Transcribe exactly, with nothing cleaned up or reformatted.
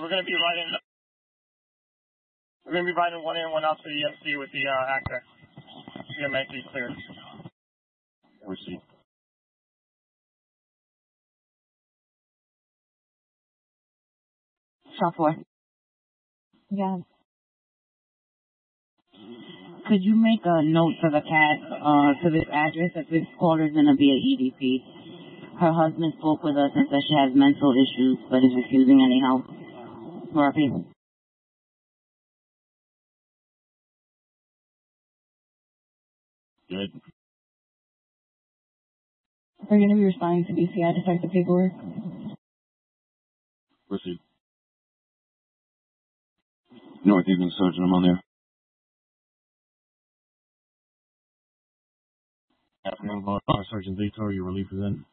we're going to be writing, we're going to be writing one in, one out to the E M C with the uh, actor. We're going to make these clear. Receipt. Shop four. Yeah. Could you make a note to the cat, uh, to this address that this caller is going to be at E D P? Her husband spoke with us and said she has mental issues, but is refusing any help for our people. Good. We're going to be responding to B C I to check the paperwork. Proceed. North Evening Sergeant, I'm on there. Afternoon, uh, Sergeant Vitor, your relief is in.